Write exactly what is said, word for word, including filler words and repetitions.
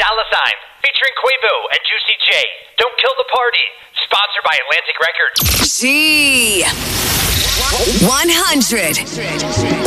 Dollar Sign, featuring Quavo and Juicy J. Don't Kill the Party, sponsored by Atlantic Records. G one hundred.